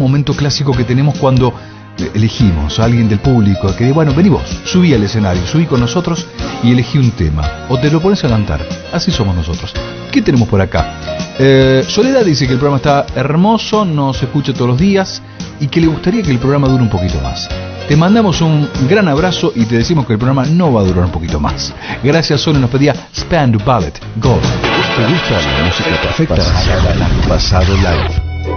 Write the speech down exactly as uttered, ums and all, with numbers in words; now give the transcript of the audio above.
momento clásico que tenemos cuando elegimos a alguien del público que, bueno, vení vos, subí al escenario, subí con nosotros y elegí un tema, o te lo pones a cantar. Así somos nosotros. ¿Qué tenemos por acá? Eh, Soledad dice que el programa está hermoso, nos escucha todos los días y que le gustaría que el programa dure un poquito más. Te mandamos un gran abrazo y te decimos que el programa no va a durar un poquito más. Gracias, Sole nos pedía Spandau Ballet Gold. ¿Te gusta la música perfecta? Pasado Live.